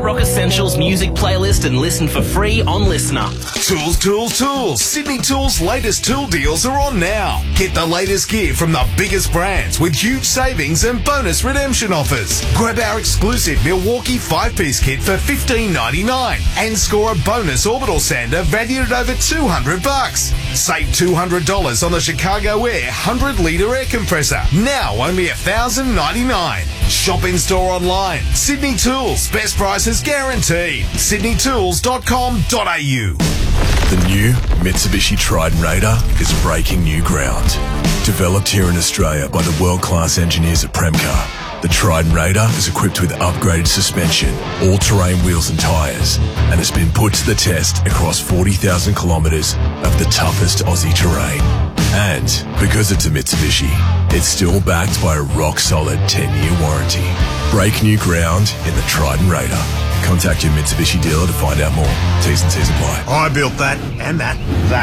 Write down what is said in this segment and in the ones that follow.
Rock Essentials music playlist and listen for free on Listener. Tools, tools, tools. Sydney Tools' latest tool deals are on now. Get the latest gear from the biggest brands with huge savings and bonus redemption offers. Grab our exclusive Milwaukee 5-piece kit for $15.99 and score a bonus orbital sander valued at over $200. Save $200 on the Chicago Air 100-litre air compressor. Now only $1,099. Shop in store online. Sydney Tools. Best prices guaranteed. sydneytools.com.au. The new Mitsubishi Triton Raider is breaking new ground. Developed here in Australia by the world-class engineers at Premcar, the Triton Raider is equipped with upgraded suspension, all-terrain wheels and tyres, and has been put to the test across 40,000 kilometres of the toughest Aussie terrain. And because it's a Mitsubishi, it's still backed by a rock-solid 10-year warranty. Break new ground in the Triton Raider. Contact your Mitsubishi dealer to find out more. T's and C's apply. I built that, and that,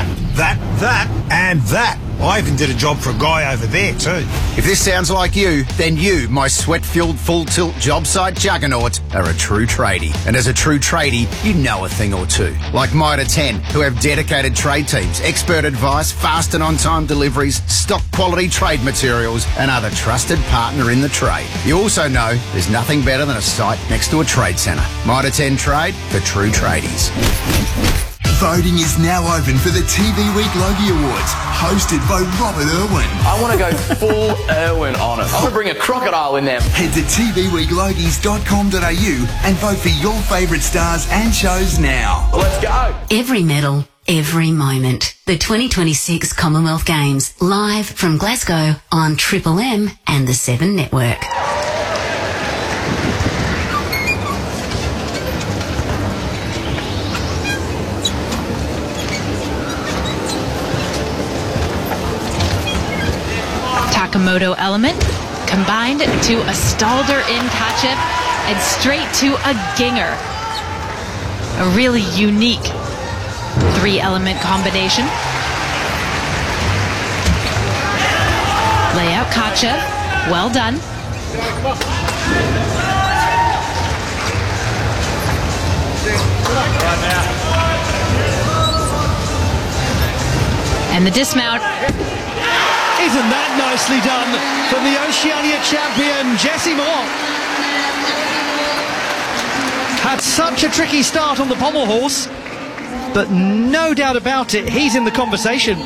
and that. I even did a job for a guy over there too. If this sounds like you, then you, my sweat-filled full-tilt job site juggernaut, are a true tradie. And as a true tradie, you know a thing or two. Like Mitre 10, who have dedicated trade teams, expert advice, fast and on-time deliveries, stock quality trade materials, and other trusted partner in the trade. You also know there's nothing better than a site next to a trade centre. Mitre 10 Trade for true tradies. Voting is now open for the TV Week Logie Awards, hosted by Robert Irwin. I want to go full Irwin on it. I'm going to bring a crocodile in there. Head to tvweeklogies.com.au and vote for your favourite stars and shows now. Let's go. Every medal, every moment. The 2026 Commonwealth Games, live from Glasgow on Triple M and the 7 Network. Takamoto element combined to a Stalder in Kachev and straight to a Ginger. A really unique 3-element combination. Layout Kachev, well done. And the dismount. Isn't that nicely done from the Oceania champion, Jessie Moore? Had such a tricky start on the pommel horse, but no doubt about it, he's in the conversation.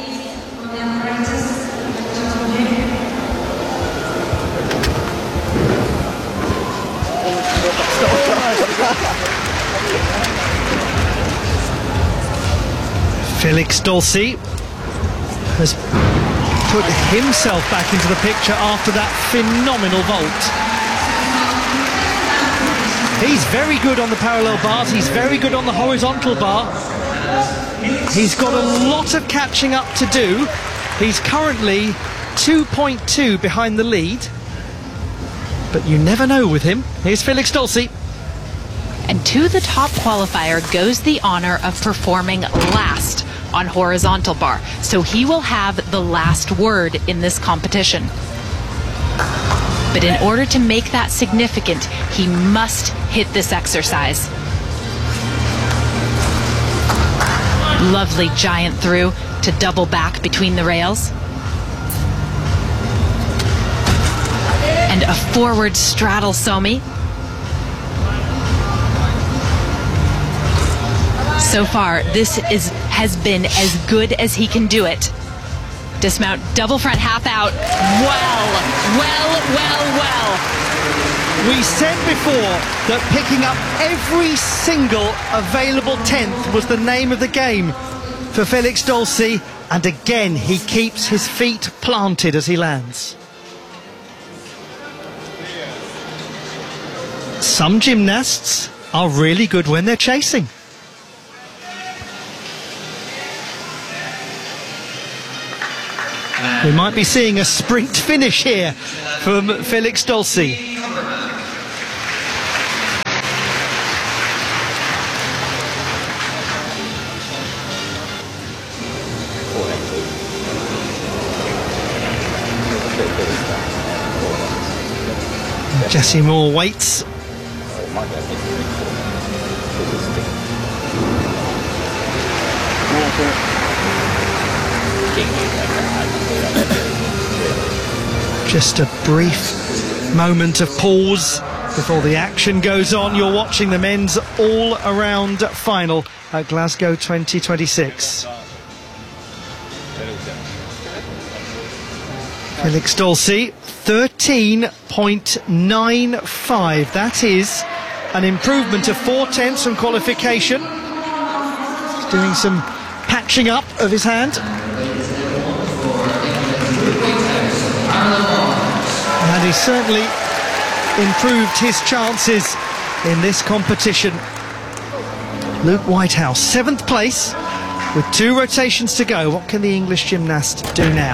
Felix Dulcie has put himself back into the picture after that phenomenal vault. He's very good on the parallel bars, he's very good on the horizontal bar. He's got a lot of catching up to do. He's currently 2.2 behind the lead, but you never know with him. Here's Felix Dulcie. And to the top qualifier goes the honour of performing last on horizontal bar, so he will have the last word in this competition. But in order to make that significant, he must hit this exercise. Lovely giant through to double back between the rails. And a forward straddle somi. So far, this has been as good as he can do it. Dismount, double front half out. Well. We said before that picking up every single available 10th was the name of the game for Felix Dulcie, and again he keeps his feet planted as he lands. Some gymnasts are really good when they're chasing. We might be seeing a sprint finish here from Felix Dulcie. Jessie Moore waits. Just a brief moment of pause before the action goes on. You're watching the men's all-around final at Glasgow 2026. Felix Dulcie, 13.95. That is an improvement of 0.4 from qualification. He's doing some patching up of his hand. And he certainly improved his chances in this competition. Luke Whitehouse, 7th place with 2 rotations to go. What can the English gymnast do now?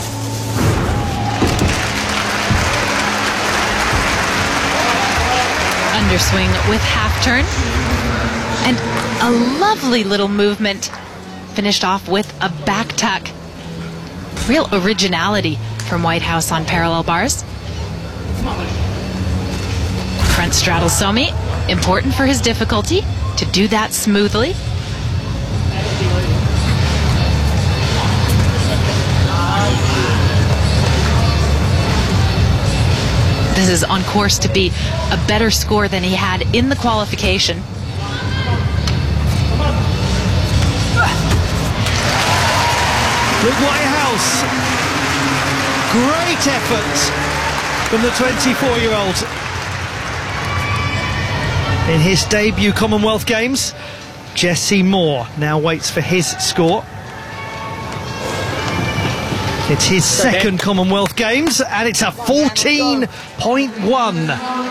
Underswing with half turn. And a lovely little movement. Finished off with a back tuck. Real originality from Whitehouse on parallel bars. Front straddle somi, important for his difficulty to do that smoothly. This is on course to be a better score than he had in the qualification. Luke Whitehouse, great effort from the 24-year-old. In his debut Commonwealth Games, Jesse Moore now waits for his score. It's his second Commonwealth Games, and it's a 14.1.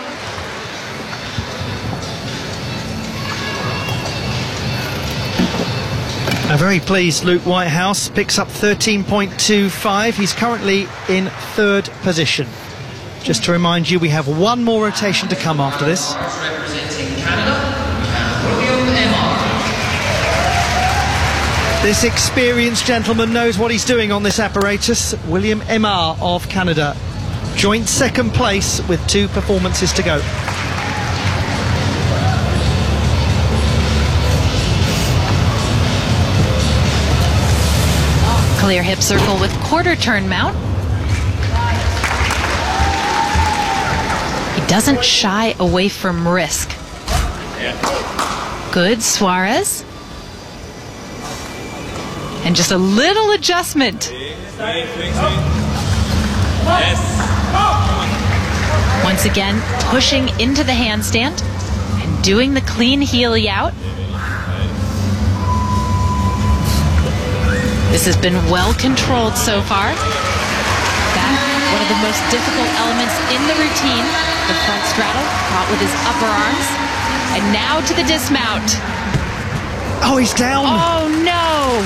I'm very pleased Luke Whitehouse picks up 13.25. He's currently in 3rd position. Just to remind you, we have 1 more rotation to come after this. This experienced gentleman knows what he's doing on this apparatus. William Emar of Canada. Joint 2nd place with 2 performances to go. Clear hip circle with quarter turn mount. He doesn't shy away from risk. Good, Suarez. And just a little adjustment. Once again, pushing into the handstand and doing the clean heely out. This has been well controlled so far. That's one of the most difficult elements in the routine. The front straddle, caught with his upper arms. And now to the dismount. Oh, he's down. Oh, no.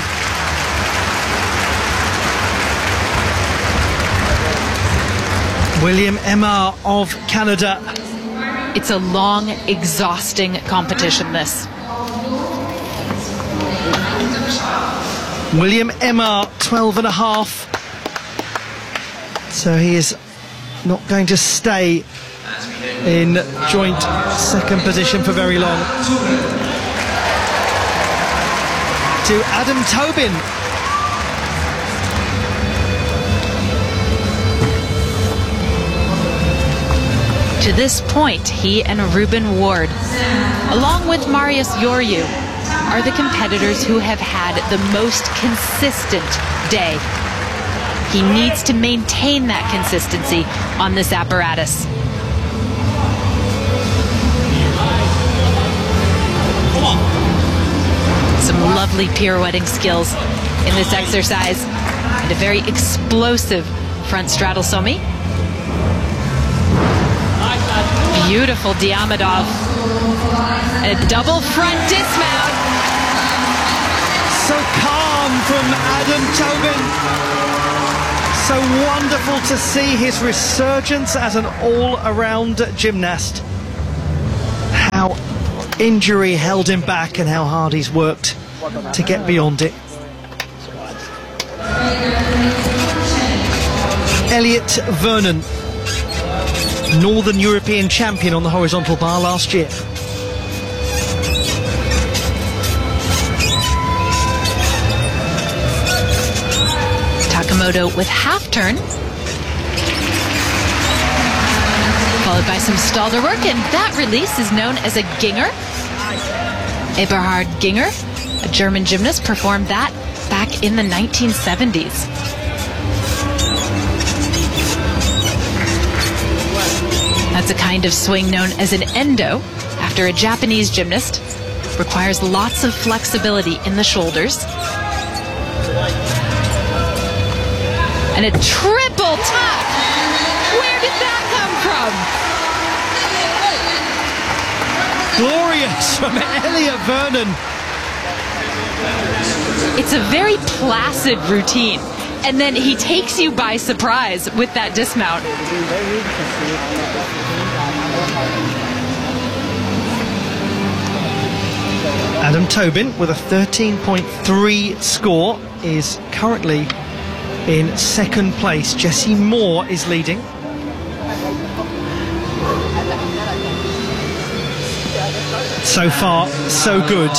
William Emar of Canada. It's a long, exhausting competition, this. William Emar, 12.5. So he is not going to stay in joint 2nd position for very long. To Adam Tobin. To this point, he and Ruben Ward, along with Marius Yoryu, are the competitors who have had the most consistent day. He needs to maintain that consistency on this apparatus. Some lovely pirouetting skills in this exercise, and a very explosive front straddle somi. Beautiful Diamidov. And a double front dismount. So calm from Adam Tobin. So wonderful to see his resurgence as an all-around gymnast. How injury held him back and how hard he's worked to get beyond it. Elliot Vernon, Northern European champion on the horizontal bar last year. Takamoto with half turn, followed by some Stalder work, and that release is known as a Ginger. Eberhard Ginger, a German gymnast, performed that back in the 1970s. That's a kind of swing known as an endo, after a Japanese gymnast. Requires lots of flexibility in the shoulders. And a triple tuck! Where did that come from? Glorious from Elliot Vernon. It's a very placid routine, and then he takes you by surprise with that dismount. Adam Tobin with a 13.3 score is currently in second place. Jesse Moore is leading. So far, so good.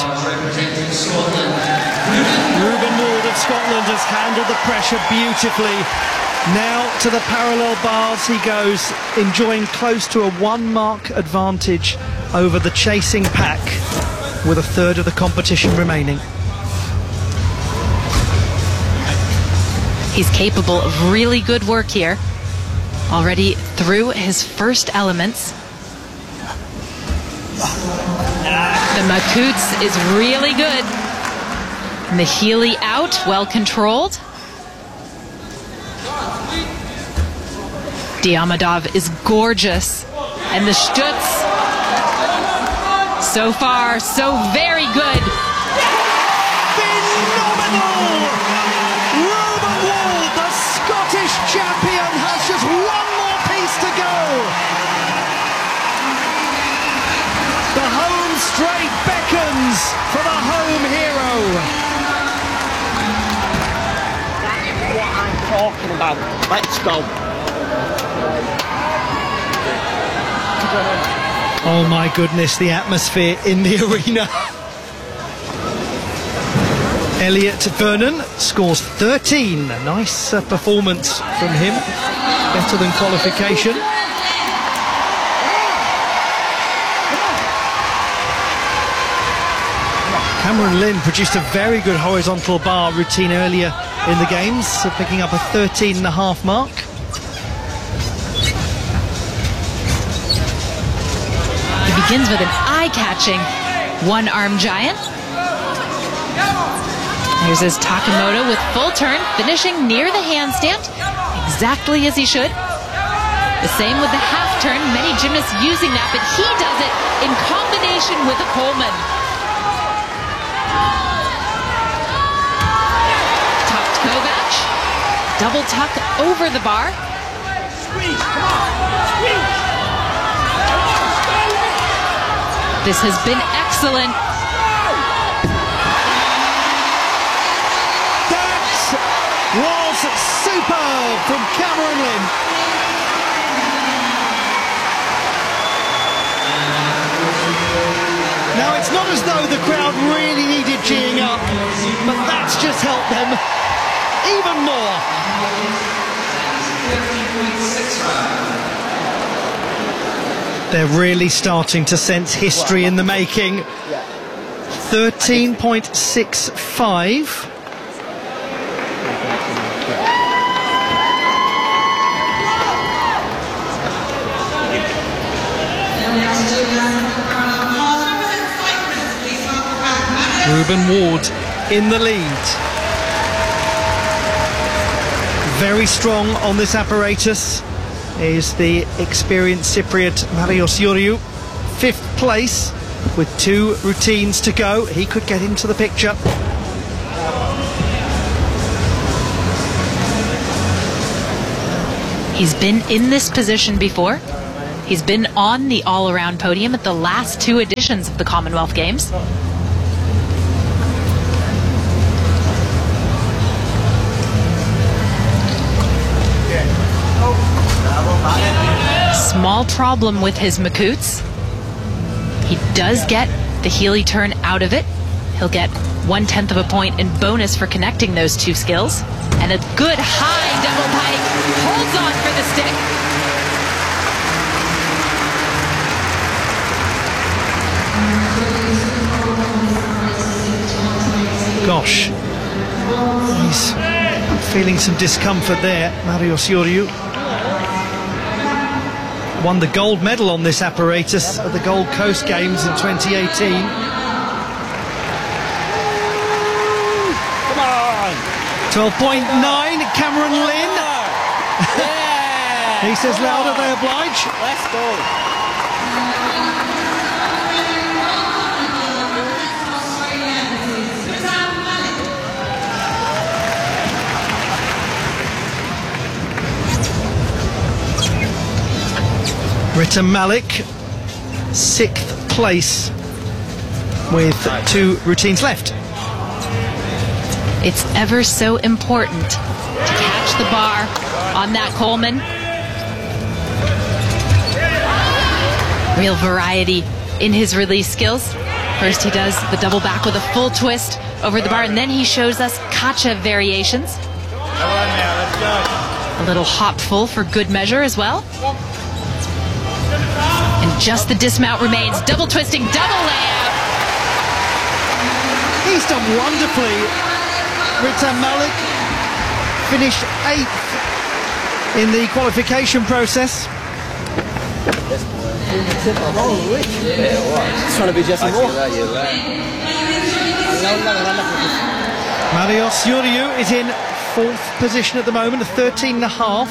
Ruben Ward of Scotland has handled the pressure beautifully. Now to the parallel bars he goes, enjoying close to a 1 mark advantage over the chasing pack, with a third of the competition remaining. He's capable of really good work here. Already through his first elements. The Makut's is really good. And the Healy out, well controlled. Diamondov is gorgeous. And the Stutz, so far, so very good. Phenomenal! Ruben Ward, the Scottish champion, has just one more piece to go. The home straight beckons for the home hero. That's what I'm talking about. Let's go. Oh my goodness, the atmosphere in the arena. Elliot Vernon scores 13. A nice performance from him. Better than qualification. Cameron Lynn produced a very good horizontal bar routine earlier in the games, picking up a 13.5 mark. He begins with an eye-catching one-arm giant. There's his Takamoto with full turn, finishing near the handstand, exactly as he should. The same with the half turn, many gymnasts using that, but he does it in combination with a Coleman. Tucked Kovac, double tuck over the bar. Squeeze, come on, squeeze. This has been excellent. That was superb from Cameron Lynn. Now, it's not as though the crowd really needed geeing up, but that's just helped them even more. They're really starting to sense history in the making. 13.65. Ruben Ward in the lead. Very strong on this apparatus is the experienced Cypriot Marios Ioriu. 5th place with 2 routines to go. He could get into the picture. He's been in this position before. He's been on the all-around podium at the last 2 editions of the Commonwealth Games. Small problem with his Makut's. He does get the Healy turn out of it. He'll get 1/10 of a point in bonus for connecting those two skills. And a good high double pike. Holds on for the stick. Gosh, he's feeling some discomfort there, Marius Ioriu. Won the gold medal on this apparatus at the Gold Coast Games in 2018. Come on! 12.9, Cameron Lynn. Yeah! He says louder, they oblige. Let's go. Rita Malik, 6th place with 2 routines left. It's ever so important to catch the bar on that Coleman. Real variety in his release skills. First he does the double back with a full twist over the bar, and then he shows us Kacha variations. A little hop full for good measure as well. And just the dismount remains. Double twisting, double layup. He's done wonderfully. Rita Malik finished 8th in the qualification process. It's trying to be Jesse Moore. Marius Ioriu is in 4th position at the moment, a 13.5.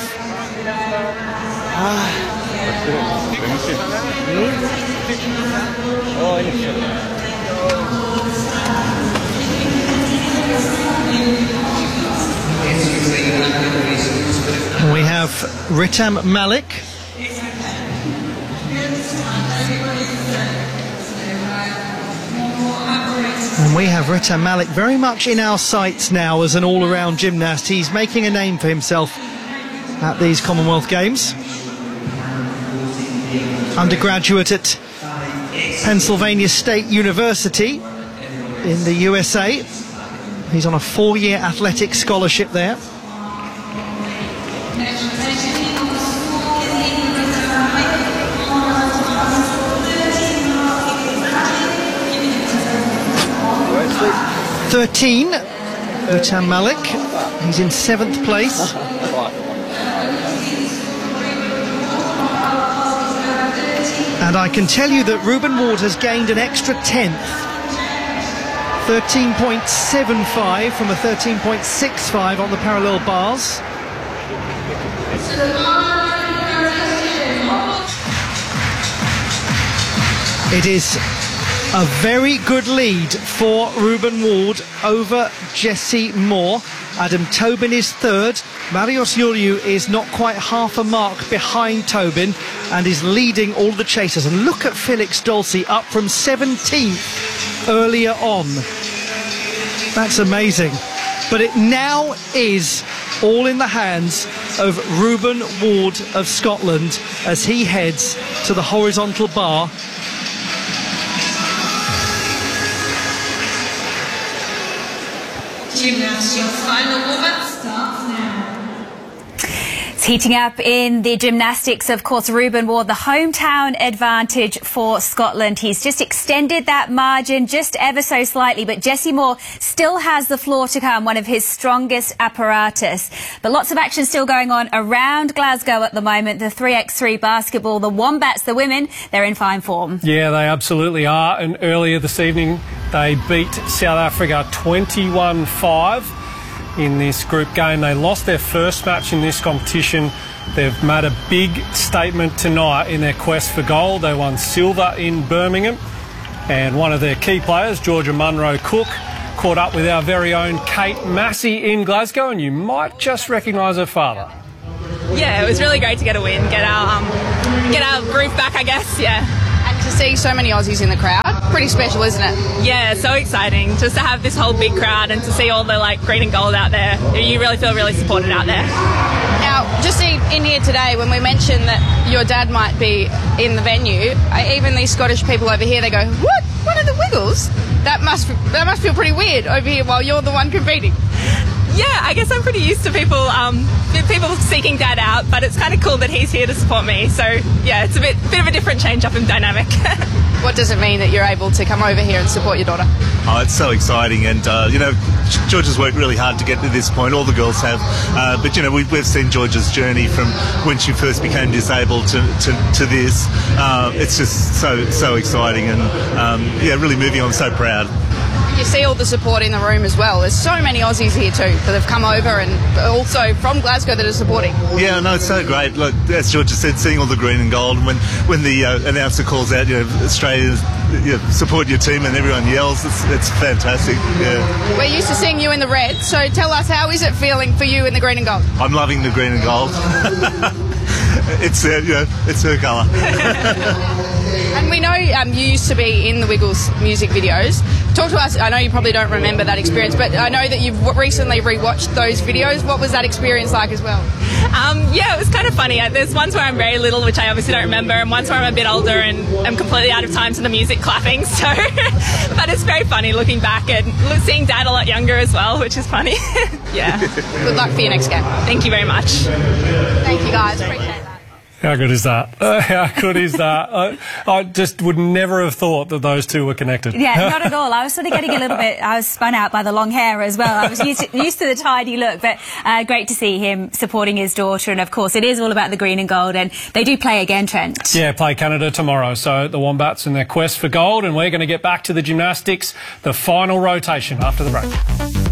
We have Ritam Malik. And we have Ritam Malik very much in our sights now as an all-around gymnast. He's making a name for himself at these Commonwealth Games. Undergraduate at Pennsylvania State University in the USA. He's on a 4-year athletic scholarship there. Ritam Malik. He's in 7th place. And I can tell you that Ruben Ward has gained an extra 10th. 13.75 from a 13.65 on the parallel bars. It is a very good lead for Ruben Ward over Jesse Moore. Adam Tobin is 3rd. Marius Ioriu is not quite half a mark behind Tobin and is leading all the chasers. And look at Felix Dulcie up from 17th earlier on. That's amazing. But it now is all in the hands of Ruben Ward of Scotland as he heads to the horizontal bar. Gymnast, your final movement starts now. It's heating up in the gymnastics, of course. Ruben Ward, the hometown advantage for Scotland. He's just extended that margin just ever so slightly, but Jesse Moore still has the floor to come, one of his strongest apparatus. But lots of action still going on around Glasgow at the moment. The 3x3 basketball, the Wombats, the women, they're in fine form. Yeah, they absolutely are. And earlier this evening, they beat South Africa 21-5 in this group game. They lost their first match in this competition. They've made a big statement tonight in their quest for gold. They won silver in Birmingham, and one of their key players, Georgia Munro-Cook, caught up with our very own Kate Massey in Glasgow, and you might just recognise her father. Yeah, it was really great to get a win, get our groove back, I guess, yeah. And to see so many Aussies in the crowd, pretty special, isn't it? Yeah, so exciting just to have this whole big crowd and to see all the green and gold out there. You really feel really supported out there. Now, just see in here today, when we mentioned that your dad might be in the venue, even these Scottish people over here, they go, "What? One of the Wiggles? That must feel pretty weird over here while you're the one competing." Yeah, I guess I'm pretty used to people seeking Dad out, but it's kind of cool that he's here to support me. So yeah, it's a bit of a different change up in dynamic. What does it mean that you're able to come over here and support your daughter? Oh, it's so exciting, and George has worked really hard to get to this point. All the girls have, but we've seen George's journey from when she first became disabled to this. It's just so exciting, and really moving. I'm so proud. You see all the support in the room as well. There's so many Aussies here too that have come over, and also from Glasgow that are supporting. Yeah, no, it's so great. Look, as George said, seeing all the green and gold, and when the announcer calls out, Australia, support your team, and everyone yells, it's fantastic. Yeah. We're used to seeing you in the red, so tell us, how is it feeling for you in the green and gold? I'm loving the green and gold. It's her colour. And we know you used to be in the Wiggles music videos. Talk to us. I know you probably don't remember that experience, but I know that you've recently rewatched those videos. What was that experience like as well? Yeah, it was kind of funny. There's ones where I'm very little, which I obviously don't remember, and ones where I'm a bit older and I'm completely out of time to the music clapping. So, but it's very funny looking back and seeing Dad a lot younger as well, which is funny. Yeah. Good luck for your next game. Thank you very much. Thank you, guys. Appreciate that. How good is that? How good is that? I just would never have thought that those two were connected. Yeah, not at all. I was sort of getting a little bit, I was spun out by the long hair as well. I was used to the tidy look, but great to see him supporting his daughter. And of course, it is all about the green and gold, and they do play again, Trent. Yeah, play Canada tomorrow. So the Wombats in their quest for gold, and we're going to get back to the gymnastics, the final rotation after the break.